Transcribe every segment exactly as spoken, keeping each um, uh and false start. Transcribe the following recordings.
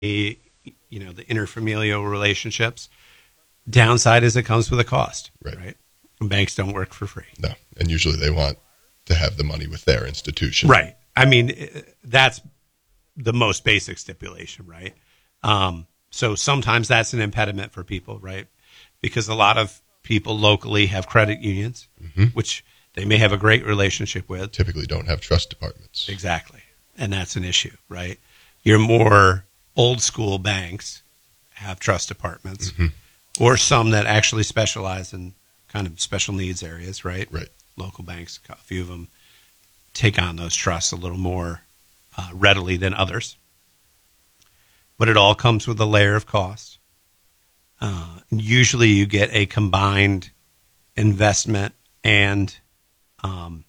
you know, the interfamilial relationships. Downside is it comes with a cost, right? right? And banks don't work for free. No, and usually they want to have the money with their institution. Right. I mean, that's the most basic stipulation, right? Um, so sometimes that's an impediment for people, right? Because a lot of people locally have credit unions, mm-hmm. which they may have a great relationship with. Typically don't have trust departments. Exactly. And that's an issue, right? Your more old school banks have trust departments, mm-hmm. or some that actually specialize in kind of special needs areas, right? Right. Local banks, a few of them take on those trusts a little more uh, readily than others. But it all comes with a layer of cost. Uh, usually you get a combined investment and, um,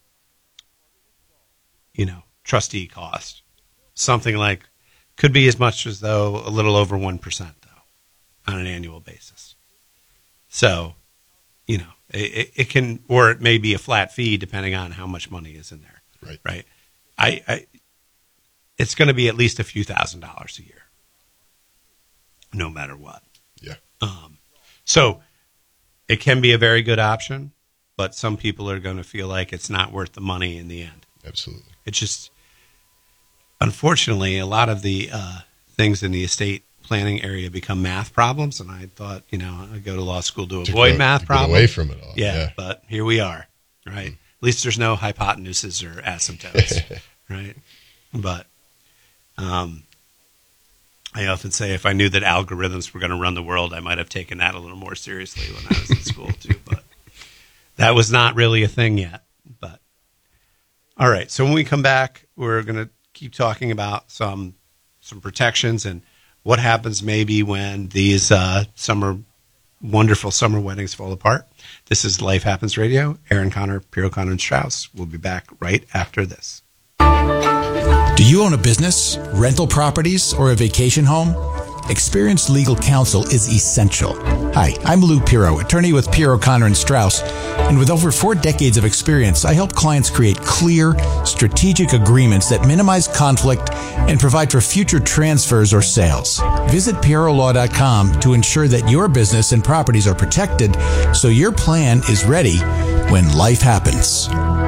you know, trustee cost. Something like, could be as much as though a little over one percent, though, on an annual basis. So, you know, it, it can, or it may be a flat fee depending on how much money is in there. Right. Right. I, I it's going to be at least a few thousand dollars a year, no matter what. Yeah. Um, so it can be a very good option, but some people are going to feel like it's not worth the money in the end. Absolutely. It's just, unfortunately, a lot of the uh, things in the estate planning area become math problems, and I thought, you know, I'd go to law school to avoid go, math problems. Get away from it all. Yeah, yeah, but here we are, right? Mm. At least there's no hypotenuses or asymptotes, right? But um, I often say if I knew that algorithms were going to run the world, I might have taken that a little more seriously when I was in school too, but that was not really a thing yet. But all right, so when we come back, we're going to keep talking about some some protections and what happens maybe when these uh, summer, wonderful summer weddings fall apart. This is Life Happens Radio. Aaron Connor, Piero Connor and Strauss. We'll be back right after this. Do you own a business, rental properties, or a vacation home? Experienced legal counsel is essential. Hi, I'm Lou Piero, attorney with Piero Connor and Strauss, and with over four decades of experience, I help clients create clear, strategic agreements that minimize conflict and provide for future transfers or sales. Visit Piero Law dot com to ensure that your business and properties are protected so your plan is ready when life happens.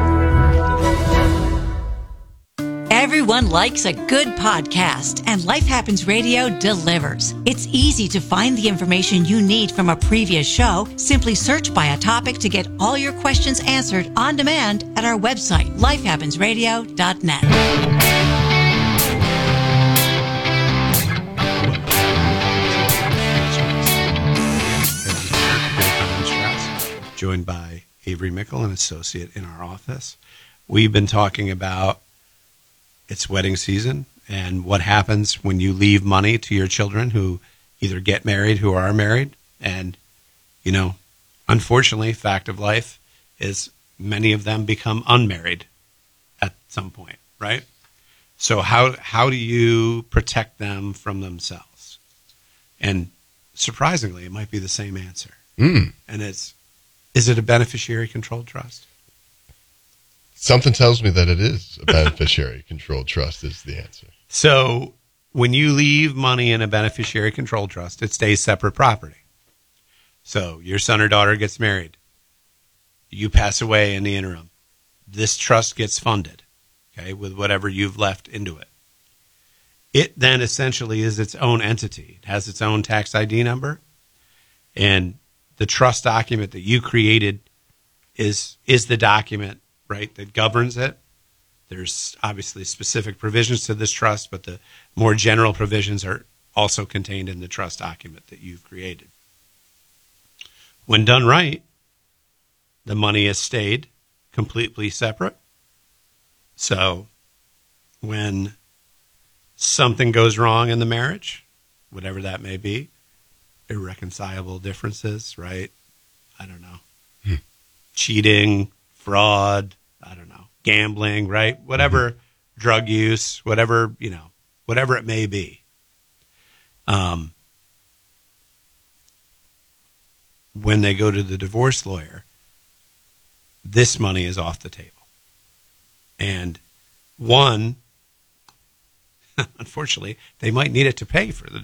Everyone likes a good podcast, and Life Happens Radio delivers. It's easy to find the information you need from a previous show. Simply search by a topic to get all your questions answered on demand at our website, life happens radio dot net. Joined by Avery Mickle, an associate in our office. We've been talking about it's wedding season and what happens when you leave money to your children who either get married, who are married. And, you know, unfortunately, fact of life is many of them become unmarried at some point, right? So how how do you protect them from themselves? And surprisingly, it might be the same answer. Mm. And it's, is it a beneficiary controlled trust? Something tells me that it is a beneficiary controlled trust is the answer. So when you leave money in a beneficiary controlled trust, it stays separate property. So your son or daughter gets married. You pass away in the interim. This trust gets funded, okay, with whatever you've left into it. It then essentially is its own entity. It has its own tax I D number. And the trust document that you created is is the document, right, that governs it. There's obviously specific provisions to this trust, but the more general provisions are also contained in the trust document that you've created. When done right, the money has stayed completely separate. So when something goes wrong in the marriage, whatever that may be, irreconcilable differences, right? I don't know. Hmm. Cheating, fraud, I don't know, gambling, right? Whatever, mm-hmm. drug use, whatever, you know, whatever it may be. Um, when they go to the divorce lawyer, this money is off the table. And one, unfortunately, they might need it to pay for the